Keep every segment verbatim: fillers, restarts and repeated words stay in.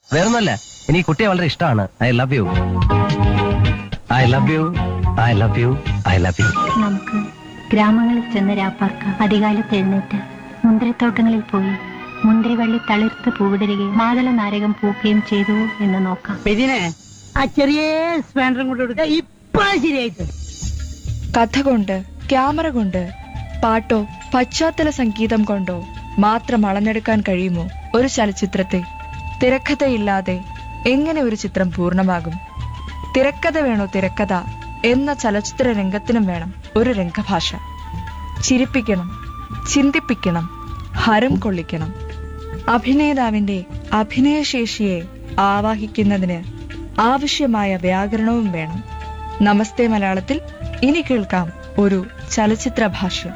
വേറൊന്നുമല്ല, എനിക്ക് കുട്ടിയെ വളരെ ഇഷ്ടമാണ്. I love you, I love you, I love you, I love you. നമുക്ക് ഗ്രാമങ്ങളിൽ ചെന്ന് രാപ്പാർക്കാം. അധികാലത്ത് എഴുന്നേറ്റ് മുന്തിരിത്തോട്ടങ്ങളിൽ പോയി മുന്തിരിവള്ളി തളിർത്ത് പൂവിടരുകയും മാതള നാരകം പൂക്കുകയും ചെയ്തു എന്ന് നോക്കാം. ഇതിനെ ആ ചെറിയ സ്പാൻഡറും കൊണ്ട് കൊടുക്കുക. ഇപ്പൊ ശരിയായിട്ട് കഥ കൊണ്ട്, ക്യാമറ കൊണ്ട്, പാട്ടോ പശ്ചാത്തല സംഗീതം കൊണ്ടോ മാത്രം അളന്നെടുക്കാൻ കഴിയുമോ ഒരു ചലച്ചിത്രത്തെ? തിരക്കഥയില്ലാതെ എങ്ങനെ ഒരു ചിത്രം പൂർണ്ണമാകും? തിരക്കഥ വേണോ തിരക്കഥ എന്ന ചലച്ചിത്ര രംഗത്തിനും വേണം ഒരു രംഗഭാഷ. ചിരിപ്പിക്കണം, ചിന്തിപ്പിക്കണം, ഹരം കൊള്ളിക്കണം. അഭിനേതാവിന്റെ അഭിനയശേഷിയെ ആവാഹിക്കുന്നതിന് ആവശ്യമായ വ്യാകരണവും വേണം. നമസ്തേ മലയാളത്തിൽ ഇനി കേൾക്കാം ഒരു ചലച്ചിത്ര ഭാഷ്യം.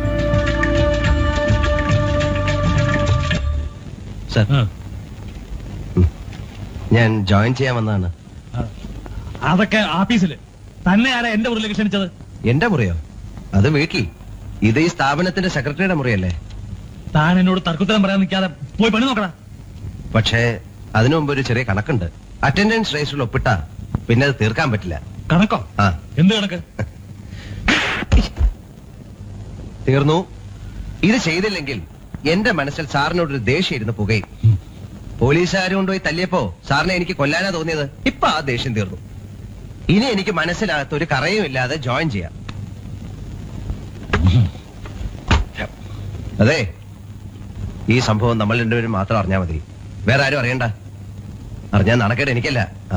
സർ, ഞാൻ ജോയിൻ ചെയ്യാൻ വന്നതാണ്. അതൊക്കെ ആഫീസില് തന്നെയാണ് എന്റെ മുറിയിലേക്ക് ക്ഷണിച്ചത്. എന്റെ മുറിയോ? അത് വീട്ടിൽ. ഇത് ഈ സ്ഥാപനത്തിന്റെ സെക്രട്ടറിയുടെ മുറിയല്ലേ? താൻ എന്നോട് തർക്കുത്തരം പറയാൻ നിൽക്കാതെ പോയി പണി നോക്കണ. പക്ഷേ അതിനു മുമ്പ് ഒരു ചെറിയ കണക്കുണ്ട്. അറ്റൻഡൻസ് രജിസ്റ്ററിൽ ഒപ്പിട്ട പിന്നെ അത് തീർക്കാൻ പറ്റില്ല. കണക്കോ? ആ. എന്ത് കണക്ക്? തീർന്നു. ഇത് ചെയ്തില്ലെങ്കിൽ എന്റെ മനസ്സിൽ സാറിനോടൊരു ദേഷ്യം ഇരുന്ന് പുകയും. പോലീസുകാർ കൊണ്ടുപോയി തല്ലിയപ്പോ സാറിനെ എനിക്ക് കൊല്ലാനാ തോന്നിയത്. ഇപ്പൊ ആ ദേഷ്യം തീർന്നു. ഇനി എനിക്ക് മനസ്സിനകത്ത് ഒരു കറയും ഇല്ലാതെ ജോയിൻ ചെയ്യാം. അതെ, ഈ സംഭവം നമ്മൾ രണ്ടുപേരും മാത്രം അറിഞ്ഞാൽ മതി. വേറെ ആരും അറിയണ്ട. അറിഞ്ഞാൽ നടക്കേണ്ട എനിക്കല്ല. ആ,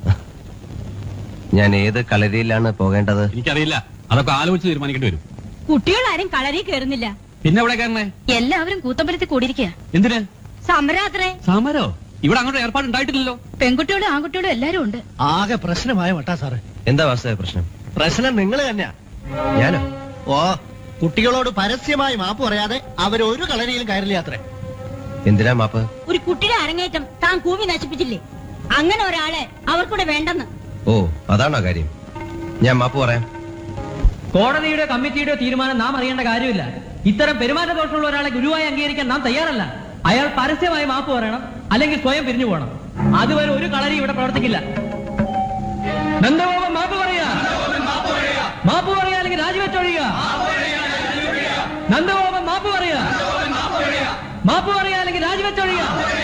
ഞാൻ ഏത് കളരിയിലാണ് പോകേണ്ടത്? എനിക്കറിയില്ല. അതൊക്കെ ആലോചിച്ച് തീരുമാനിക്കേണ്ടി വരും. കുട്ടികളാരും കളരി കയറുന്നില്ല. പിന്നെ എവിടെ കയറണേ? എല്ലാവരും കൂത്തമ്പലത്തിൽ കൂടിയിരിക്കുക. എന്തിന് സമരാത്രേ. സമരോ? ഇവിടെ അങ്ങോട്ട് ഏർപ്പാട് ഉണ്ടായിട്ടില്ലല്ലോ. പെൺകുട്ടികളും ആൺകുട്ടികളും എല്ലാരും ഉണ്ട്. ആകെ പ്രശ്നമായ മട്ടാ സാറേ. എന്താ വാസ്തവ പ്രശ്നം? പ്രശ്നം നിങ്ങൾ തന്നെയാ. ഞാനോ? ഓ, കുട്ടികളോട് പരസ്യമായി മാപ്പ് പറയാതെ അവരൊരു കളരിയിലും കയറില്ലാത്രേ. എന്തിനാ മാപ്പ്? ഒരു കുട്ടിയുടെ അരങ്ങേറ്റം താൻ കൂവി നശിപ്പിച്ചില്ലേ? അങ്ങനെ ഒരാളെ അവർക്കൂടെ വേണ്ടെന്ന്. ഓ, അതാണോ കാര്യം? ഞാൻ മാപ്പ് പറയാം. കോടതിയുടെ കമ്മിറ്റിയുടെ തീരുമാനം നാം അറിയേണ്ട കാര്യമില്ല. ഇത്തരം പെരുമാറ്റ ദോഷമുള്ള ഒരാളെ ഗുരുവായി അംഗീകരിക്കാൻ നാം തയ്യാറല്ല. അയാൾ പരസ്യമായി മാപ്പ് പറയണം, അല്ലെങ്കിൽ സ്വയം പിരിഞ്ഞു പോകണം. അതുവരെ ഒരു കളരി ഇവിടെ പ്രവർത്തിക്കില്ല. നന്ദഗോപൻ മാപ്പ് പറയാ, മാപ്പ് പറയാ അല്ലെങ്കിൽ രാജിവെച്ചൊഴിയുക. നന്ദഗോപൻ മാപ്പ് പറയാ, മാപ്പ് പറയാ അല്ലെങ്കിൽ രാജിവെച്ചൊഴിയുക.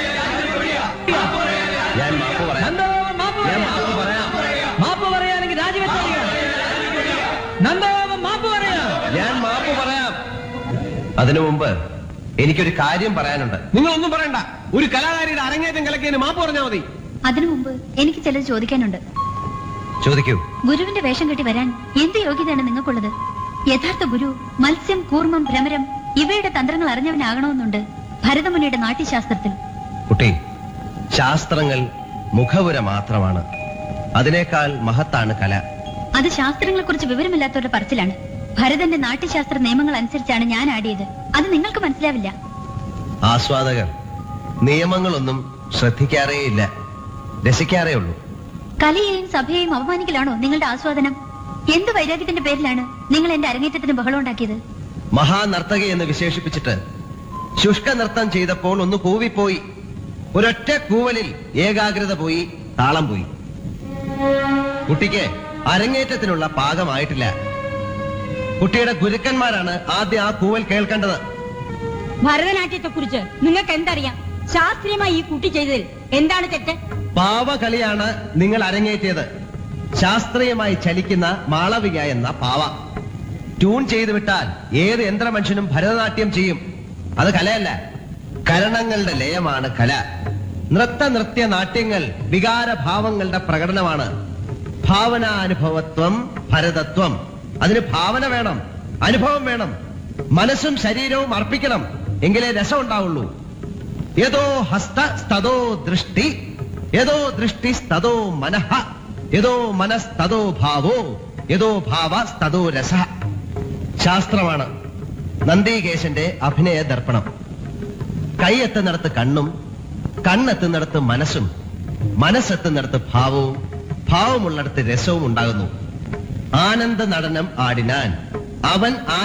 ഞാൻ മാപ്പ് പറയാം. നന്ദഗോപൻ മാപ്പ് പറയാ, മാപ്പ് പറയാ അല്ലെങ്കിൽ രാജിവെച്ചൊഴിയുക. നന്ദഗോപൻ മാപ്പ് പറയാ. ഞാൻ മാപ്പ് പറയാം. അതിനു മുമ്പ് എനിക്കൊരു കാര്യം പറയാനുണ്ട്. നിങ്ങളൊന്നും പറയണ്ട. ഒരു കലാകാരിയുടെ അരങ്ങേറ്റം കലക്കിയതിന് മാപ്പ് പറഞ്ഞാൽ മതി. അതിനു മുമ്പ് എനിക്ക് ചിലത് ചോദിക്കാനുണ്ട്. ചോദിക്കൂ. ഗുരുവിന്റെ വേഷം കെട്ടി വരാൻ എന്ത് യോഗ്യതയാണ് നിങ്ങൾക്കുള്ളത്? യഥാർത്ഥ ഗുരു മത്സ്യം, കൂർമ്മം, ഭ്രമരം ഇവയുടെ തന്ത്രങ്ങൾ അറിഞ്ഞവനാകണമെന്നുണ്ട് ഭരതമുനിയുടെ നാട്യശാസ്ത്രത്തിൽ. കുട്ടി, ശാസ്ത്രങ്ങൾ മുഖവുര മാത്രമാണ്. അതിനേക്കാൾ മഹത്താണ് കല. അത് ശാസ്ത്രങ്ങളെ കുറിച്ച് വിവരമില്ലാത്തവരുടെ പറച്ചിലാണ്. ഭരതന്റെ നാട്യശാസ്ത്ര നിയമങ്ങൾ അനുസരിച്ചാണ് ഞാൻ ആടിയത്. അത് നിങ്ങൾക്ക് മനസ്സിലാവില്ല. ആസ്വാദകർ നിയമങ്ങളൊന്നും ശ്രദ്ധിക്കാറേയില്ല, രസിക്കാറേ ഉള്ളൂ. കലയെയും സഭയെയും അപമാനിക്കലാണോ നിങ്ങളുടെ ആസ്വാദനം? എന്ത് വൈരാഗ്യത്തിന്റെ പേരിലാണ് നിങ്ങൾ എന്റെ അരങ്ങേറ്റത്തിന് ബഹളം ഉണ്ടാക്കിയത്? മഹാനർത്തകി എന്ന് വിശേഷിപ്പിച്ചിട്ട് ശുഷ്ക നൃത്തം ചെയ്തപ്പോൾ ഒന്ന് കൂവിപ്പോയി. ഒരൊറ്റ കൂവലിൽ ഏകാഗ്രത പോയി, താളം പോയി. കുട്ടിക്ക് അരങ്ങേറ്റത്തിനുള്ള പാകമായിട്ടില്ല. കുട്ടിയുടെ ഗുരുക്കന്മാരാണ് ആദ്യം ആ കൂവൽ കേൾക്കേണ്ടത്. ഭരതനാട്യത്തെ കുറിച്ച് നിങ്ങൾക്ക് എന്തറിയാം? ശാസ്ത്രീയമായി ഈ കുട്ടി ചെയ്തതിൽ എന്താണ് തെറ്റ്? പാവകളിയാണ് നിങ്ങൾ അരങ്ങേറ്റിയത്. ശാസ്ത്രീയമായി ചലിക്കുന്ന മാളവിക എന്ന പാവ. ട്യൂൺ ചെയ്തു വിട്ടാൽ ഏത് യന്ത്രമനുഷ്യനും ഭരതനാട്യം ചെയ്യും. അത് കലയല്ല, കരണങ്ങളുടെ ലയമാണ് കല. നൃത്ത നൃത്യ നാട്യങ്ങൾ വികാരഭാവങ്ങളുടെ പ്രകടനമാണ്. ഭാവനാനുഭവത്വം ഭരതത്വം. അതിന് ഭാവന വേണം, അനുഭവം വേണം, മനസ്സും ശരീരവും അർപ്പിക്കണം. എങ്കിലേ രസം ഉണ്ടാവുള്ളൂ. യതോ ഹസ്ത സ്തതോ ദൃഷ്ടി, യതോ ദൃഷ്ടി സ്തതോ മനഃ, യതോ മനസ്തതോ ഭാവോ, യതോ ഭാവ സ്തതോ രസ. ശാസ്ത്രമാണ് നന്ദികേശന്റെ അഭിനയ ദർപ്പണം. കൈയെത്തുന്നിടത്ത് കണ്ണും, കണ്ണെത്തുന്നിടത്ത് മനസ്സും, മനസ്സെത്തുന്നിടത്ത് ഭാവവും, ഭാവമുള്ളിടത്ത് രസവും ഉണ്ടാകുന്നു. ആനന്ദ നടനം ആടിനാൻ അവൻ